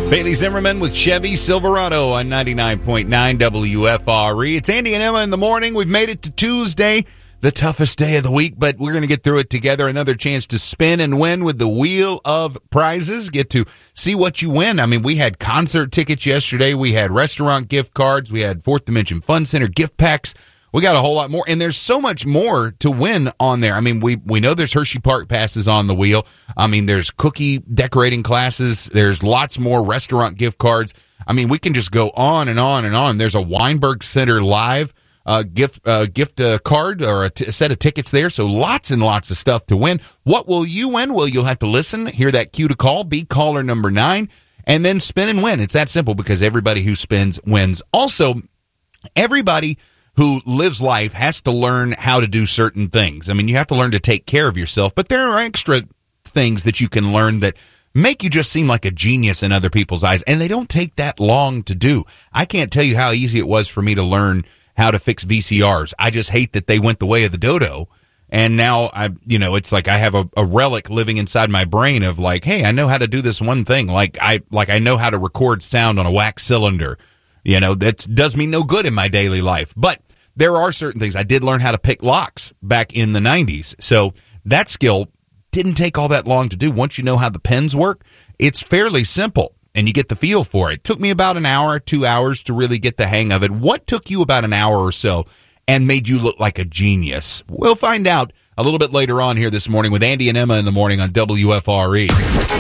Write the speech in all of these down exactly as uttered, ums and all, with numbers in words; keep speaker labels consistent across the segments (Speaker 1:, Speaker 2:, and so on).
Speaker 1: Bailey Zimmerman with Chevy Silverado on ninety-nine point nine W F R E. It's Andy and Emma in the morning. We've made it to Tuesday, the toughest day of the week, but we're going to get through it together. Another chance to spin and win with the Wheel of Prizes. Get to see what you win. I mean, we had concert tickets yesterday. We had restaurant gift cards. We had Fourth Dimension Fun Center gift packs. We got a whole lot more, and there's so much more to win on there. I mean, we we know there's Hershey Park passes on the wheel. I mean, there's cookie decorating classes. There's lots more restaurant gift cards. I mean, we can just go on and on and on. There's a Weinberg Center Live uh, gift uh, gift uh, card or a, t- a set of tickets there, so lots and lots of stuff to win. What will you win? Well, you'll have to listen, hear that cue to call, be caller number nine, and then spin and win. It's that simple because everybody who spins wins. Also, everybody who lives life has to learn how to do certain things. I mean, you have to learn to take care of yourself, but there are extra things that you can learn that make you just seem like a genius in other people's eyes, and they don't take that long to do. I can't tell you how easy it was for me to learn how to fix V C Rs. I just hate that they went the way of the dodo, and now I, you know, it's like I have a, a relic living inside my brain of like, hey, I know how to do this one thing. Like I, like I know how to record sound on a wax cylinder. You know, that does me no good in my daily life, but there are certain things. I did learn how to pick locks back in the nineties. So that skill didn't take all that long to do. Once you know how the pens work, it's fairly simple, and you get the feel for it. It took me about an hour, two hours to really get the hang of it. What took you about an hour or so and made you look like a genius? We'll find out a little bit later on here this morning with Andy and Emma in the morning on W F R E.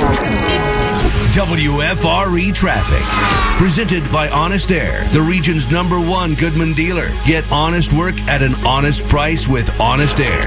Speaker 2: W F R E Traffic. Presented by Honest Air, the region's number one Goodman dealer. Get honest work at an honest price with Honest Air.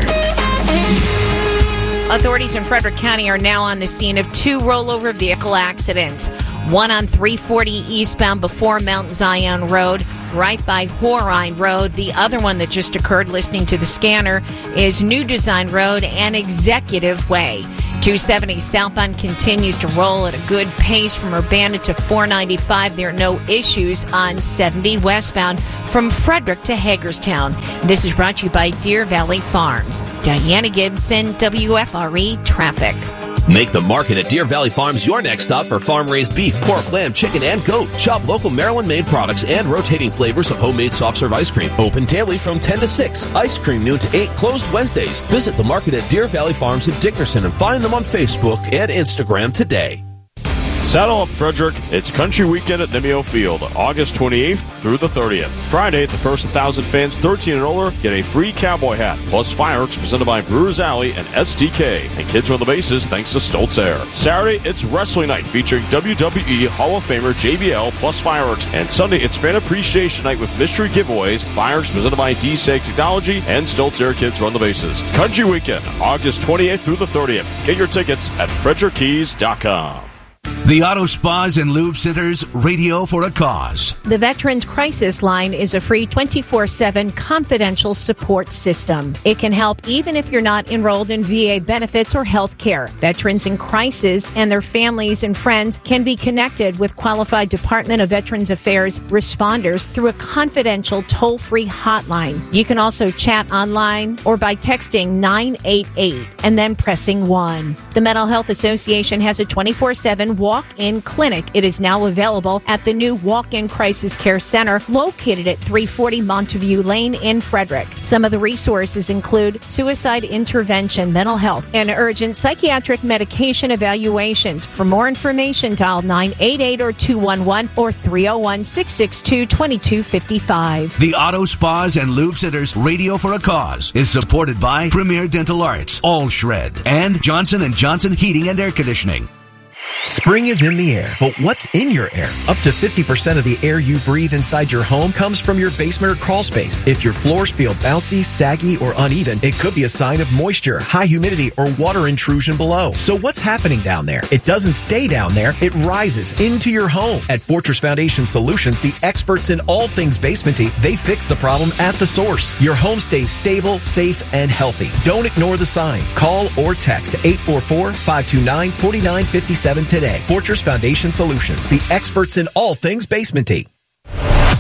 Speaker 3: Authorities in Frederick County are now on the scene of two rollover vehicle accidents. One on three forty eastbound before Mount Zion Road, right by Horine Road. The other one that just occurred, listening to the scanner, is New Design Road and Executive Way. two seventy southbound continues to roll at a good pace from Urbana to four ninety-five. There are no issues on seventy westbound from Frederick to Hagerstown. This is brought to you by Deer Valley Farms. Diana Gibson, W F R E Traffic.
Speaker 4: Make the market at Deer Valley Farms your next stop for farm-raised beef, pork, lamb, chicken, and goat. Shop local Maryland-made products and rotating flavors of homemade soft-serve ice cream. Open daily from ten to six. Ice cream noon to eight. Closed Wednesdays. Visit the market at Deer Valley Farms in Dickerson and find them on Facebook and Instagram today.
Speaker 5: Saddle up, Frederick. It's Country Weekend at Nimio Field, August twenty-eighth through the thirtieth. Friday, the first one thousand fans thirteen and older get a free cowboy hat, plus fireworks presented by Brewers Alley and S T K. And kids run the bases thanks to Stoltz Air. Saturday, it's Wrestling Night featuring W W E Hall of Famer J B L plus fireworks. And Sunday, it's Fan Appreciation Night with mystery giveaways, fireworks presented by D-Sag Technology, and Stoltz Air. Kids run the bases. Country Weekend, August twenty-eighth through the thirtieth. Get your tickets at Frederick Keys dot com.
Speaker 2: The Auto Spas and Lube Center's Radio for a Cause.
Speaker 3: The Veterans Crisis Line is a free twenty-four seven confidential support system. It can help even if you're not enrolled in V A benefits or health care. Veterans in crisis and their families and friends can be connected with qualified Department of Veterans Affairs responders through a confidential toll-free hotline. You can also chat online or by texting nine eight eight and then pressing one. The Mental Health Association has a twenty-four seven walk-in clinic. It is now available at the new Walk-In Crisis Care Center located at three forty Monteview Lane in Frederick. Some of the resources include suicide intervention, mental health, and urgent psychiatric medication evaluations. For more information, dial nine eight eight or two one one or three oh one, six six two, two two five five.
Speaker 2: The Auto Spas and Lube Center's Radio for a Cause is supported by Premier Dental Arts, All Shred, and Johnson and Johnson Heating and Air Conditioning.
Speaker 6: Spring is in the air, but what's in your air? Up to fifty percent of the air you breathe inside your home comes from your basement or crawl space. If your floors feel bouncy, saggy, or uneven, it could be a sign of moisture, high humidity, or water intrusion below. So what's happening down there? It doesn't stay down there. It rises into your home. At Fortress Foundation Solutions, the experts in all things basementy, they fix the problem at the source. Your home stays stable, safe, and healthy. Don't ignore the signs. Call or text eight four four, five two nine, four nine five seven today. Fortress Foundation Solutions, the experts in all things basementy.